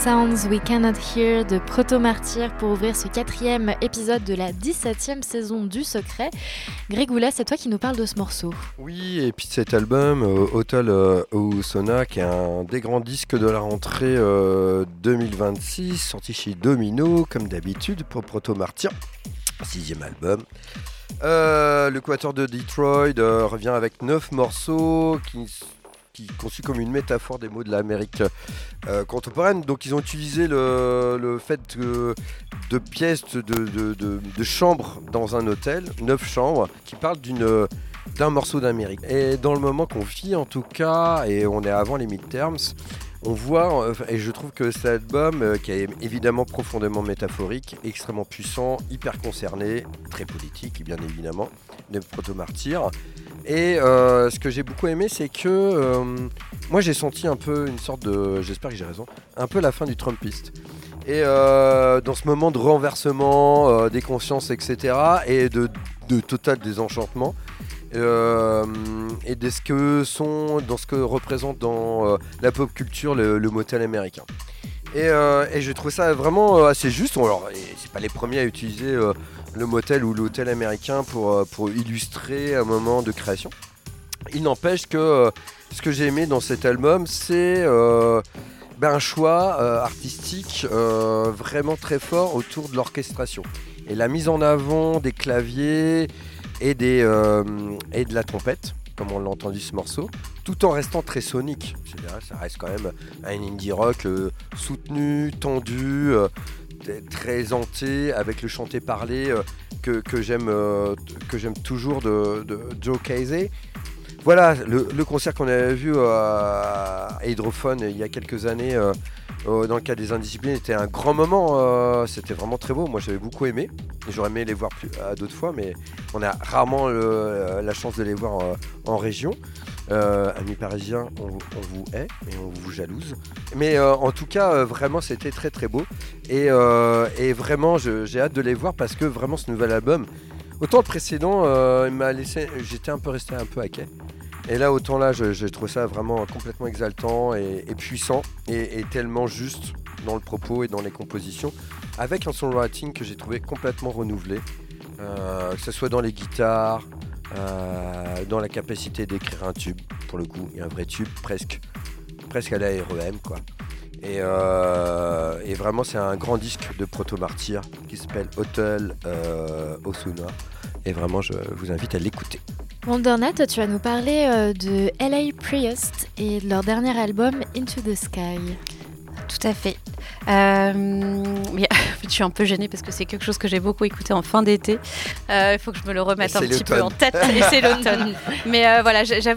Sounds We Cannot Hear de Proto Martyr pour ouvrir ce 4e épisode de la 17e saison du Secret. Grégoulet, c'est toi qui nous parles de ce morceau. Oui, et puis cet album, Hotel Osona, qui est un des grands disques de la rentrée 2026, sorti chez Domino, comme d'habitude, pour Proto Martyr, 6e album. Le Quatuor de Detroit revient avec 9 morceaux qui conçus comme une métaphore des mots de l'Amérique contemporaine. Donc ils ont utilisé le fait de pièces de chambres dans un hôtel, 9 chambres, qui parlent d'un morceau d'Amérique. Et dans le moment qu'on vit en tout cas, et on est avant les midterms, on voit, et je trouve que cet album, qui est évidemment profondément métaphorique, extrêmement puissant, hyper concerné, très politique bien évidemment, de Proto Martyr. Et ce que j'ai beaucoup aimé, c'est que moi j'ai senti un peu une sorte de, j'espère que j'ai raison, un peu la fin du Trumpiste. Et dans ce moment de renversement des consciences, etc., et de total désenchantement, et dans ce que représente dans la pop culture le motel américain. Et je trouve ça vraiment assez juste. Alors, c'est pas les premiers à utiliser le motel ou l'hôtel américain pour illustrer un moment de création. Il n'empêche que ce que j'ai aimé dans cet album, c'est un choix artistique vraiment très fort autour de l'orchestration. Et la mise en avant des claviers et de la trompette, comme on l'a entendu ce morceau, tout en restant très sonique. C'est-à-dire, ça reste quand même un indie rock soutenu, tendu, très hanté, avec le chanté-parlé que j'aime toujours de Joe Casey. Voilà, le concert qu'on avait vu à Hydrophone il y a quelques années dans le cadre des Indisciplinés était un grand moment, c'était vraiment très beau, moi j'avais beaucoup aimé, j'aurais aimé les voir d'autres fois, mais on a rarement la chance de les voir en région. Amis parisiens, on vous hait et on vous jalouse, mais en tout cas vraiment c'était très très beau, et vraiment j'ai hâte de les voir, parce que vraiment ce nouvel album, autant le précédent il m'a laissé, j'étais resté un peu à quai. Et là, autant là, je trouve ça vraiment complètement exaltant et puissant, et tellement juste dans le propos et dans les compositions, avec un songwriting que j'ai trouvé complètement renouvelé, que ce soit dans les guitares, dans la capacité d'écrire un tube, pour le coup, et un vrai tube, presque à la REM, quoi. Et vraiment, c'est un grand disque de Proto Martyr qui s'appelle Hotel Osuna, et vraiment, je vous invite à l'écouter. Wondernat, tu vas nous parler de LA Priest et de leur dernier album Into the Sky. Tout à fait. Mais je suis un peu gênée parce que c'est quelque chose que j'ai beaucoup écouté en fin d'été. Il faut que je me le remette un petit peu en tête. Et c'est l'automne. Mais voilà, j'avoue